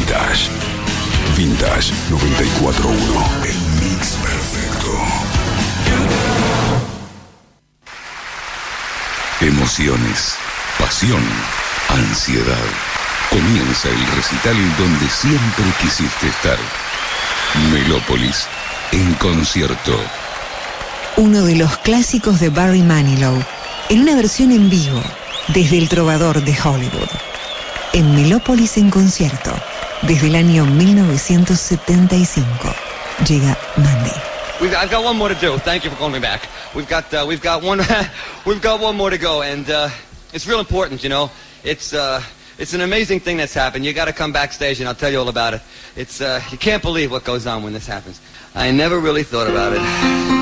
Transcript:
Vintage. Vintage 94.1. El mix perfecto. Emociones, pasión, ansiedad. Comienza el recital donde siempre quisiste estar. Melópolis en concierto. Uno de los clásicos de Barry Manilow, en una versión en vivo, desde El Trovador de Hollywood. En Melópolis en concierto, desde el año 1975. Llega Mandy. I've got one more to do. Thank you for calling me back. We've got one more to go, and it's real important, you know. It's an amazing thing that's happened. You got to come backstage, and I'll tell you all about it. You can't believe what goes on when this happens. I never really thought about it.